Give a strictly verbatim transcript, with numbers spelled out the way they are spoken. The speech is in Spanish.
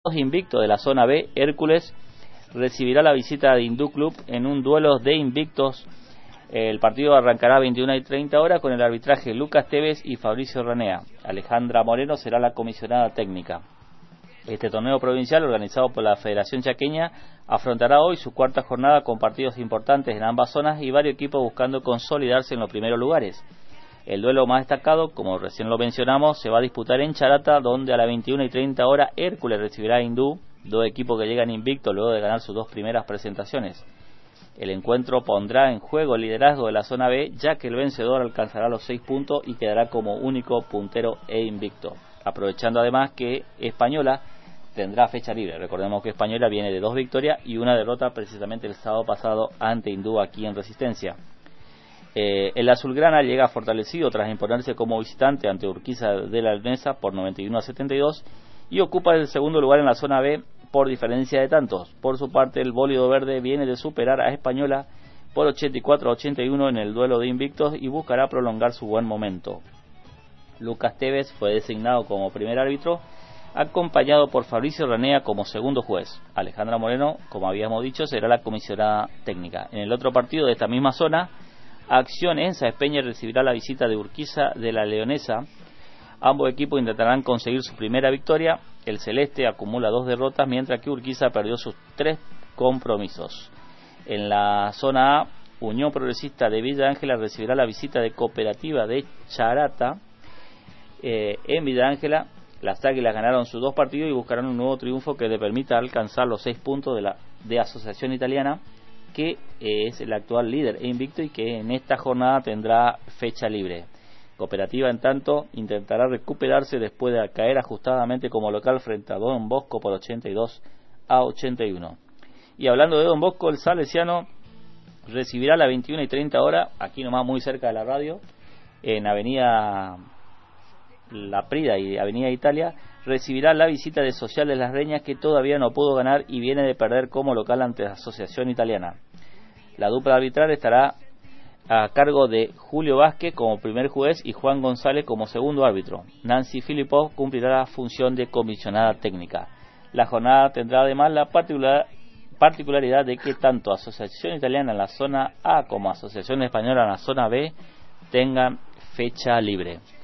invicto de la zona B, Hércules, recibirá la visita de Hindú Club en un duelo de invictos. El partido arrancará a veintiuna y treinta horas con el arbitraje Lucas Tevez y Fabricio Ranea. Alejandra Moreno será la comisionada técnica. Este torneo provincial, organizado por la Federación Chaqueña, afrontará hoy su cuarta jornada con partidos importantes en ambas zonas y varios equipos buscando consolidarse en los primeros lugares. El duelo más destacado, como recién lo mencionamos, se va a disputar en Charata, donde a las veintiuna y treinta horas Hércules recibirá a Hindú, dos equipos que llegan invictos luego de ganar sus dos primeras presentaciones. El encuentro pondrá en juego el liderazgo de la zona B, ya que el vencedor alcanzará los seis puntos y quedará como único puntero e invicto, aprovechando además que Española tendrá fecha libre. Recordemos que Española viene de dos victorias y una derrota precisamente el sábado pasado ante Hindú aquí en Resistencia. Eh, el azulgrana llega fortalecido tras imponerse como visitante ante Urquiza de la Leonesa por noventa y uno a setenta y dos y ocupa el segundo lugar en la zona B por diferencia de tantos. Por su parte, el bólido verde viene de superar a Española por ochenta y cuatro a ochenta y uno en el duelo de invictos y buscará prolongar su buen momento. Lucas Tevez fue designado como primer árbitro, acompañado por Fabricio Ranea como segundo juez. Alejandra Moreno, como habíamos dicho, será la comisionada técnica. En el otro partido de esta misma zona, Acción Ensa Espeña recibirá la visita de Urquiza de la Leonesa. Ambos equipos intentarán conseguir su primera victoria. El celeste acumula dos derrotas, mientras que Urquiza perdió sus tres compromisos. En la zona A, Unión Progresista de Villa Ángela recibirá la visita de Cooperativa de Charata. Eh, en Villa Ángela, las Águilas ganaron sus dos partidos y buscarán un nuevo triunfo que le permita alcanzar los seis puntos de la de Asociación Italiana, que eh, es el actual líder e invicto y que en esta jornada tendrá fecha libre. Cooperativa, en tanto, intentará recuperarse después de caer ajustadamente como local frente a Don Bosco por ochenta y dos a ochenta y uno. Y hablando de Don Bosco, el salesiano recibirá a las veintiuna y treinta horas, aquí nomás muy cerca de la radio, en Avenida La Prida y Avenida Italia, recibirá la visita de Social de las Reñas, que todavía no pudo ganar y viene de perder como local ante la Asociación Italiana. La dupla arbitral estará a cargo de Julio Vázquez como primer juez y Juan González como segundo árbitro. Nancy Filipov cumplirá la función de comisionada técnica. La jornada tendrá además la particular, particularidad de que tanto Asociación Italiana en la zona A como Asociación Española en la zona B tengan fecha libre.